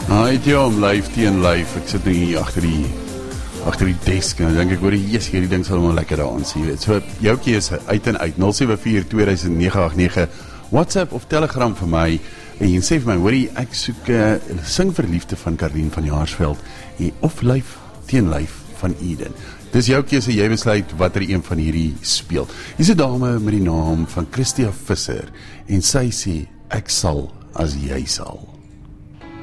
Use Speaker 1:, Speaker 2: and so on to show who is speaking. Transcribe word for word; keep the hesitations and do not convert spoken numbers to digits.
Speaker 1: Hi Jom, live teen live. Ek sit hier agter die agter die desk en dan dink ek hoor die yes, hierdie ding sal maar lekker daar aan sien, weet. So jou keuse uit en uit nul sewe vier twee nege agt nege WhatsApp of Telegram vir my en jy sê vir my, hoorie, ek soek uh, Sing vir Liefde van Karlien van Jaarsveld en of live teen live van Eden. Dis jou keuse, jy besluit watter een van hierdie speel. Hier's 'n dame met die naam van Christia Visser en sy sê ek sal as jy sal.